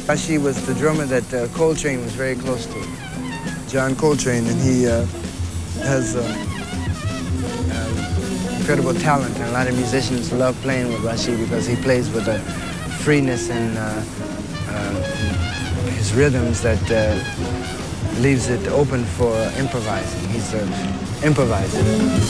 Rashid was the drummer that Coltrane was very close to, John Coltrane, and he has incredible talent, and a lot of musicians love playing with Rashid because he plays with a freeness in his rhythms that leaves it open for improvising. He's an improviser.